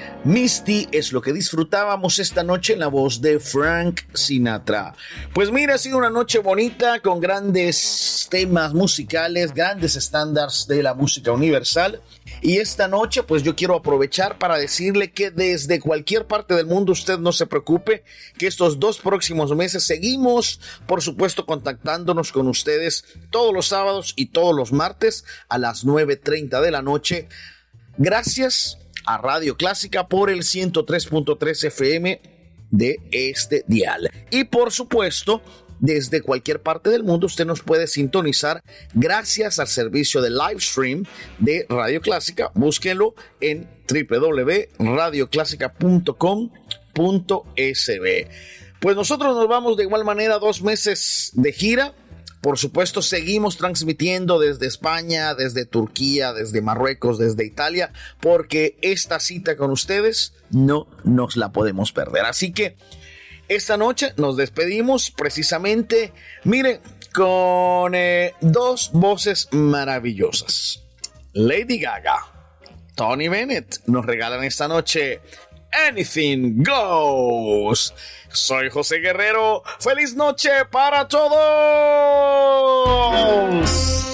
Misty es lo que disfrutábamos esta noche en la voz de Frank Sinatra. Pues mira, ha sido una noche bonita con grandes temas musicales, grandes estándares de la música universal. Y esta noche pues yo quiero aprovechar para decirle que desde cualquier parte del mundo usted no se preocupe, que estos 2 próximos meses seguimos por supuesto contactándonos con ustedes todos los sábados y todos los martes a las 9:30 de la noche. Gracias a Radio Clásica por el 103.3 FM de este dial. Y por supuesto, desde cualquier parte del mundo usted nos puede sintonizar gracias al servicio de live stream de Radio Clásica. Búsquenlo en www.radioclásica.com.sb. Pues nosotros nos vamos de igual manera 2 meses de gira. Por supuesto, seguimos transmitiendo desde España, desde Turquía, desde Marruecos, desde Italia, porque esta cita con ustedes no nos la podemos perder. Así que esta noche nos despedimos precisamente, miren, con 2 voces maravillosas. Lady Gaga, Tony Bennett nos regalan esta noche Anything Goes. Soy José Guerrero. ¡Feliz noche para todos!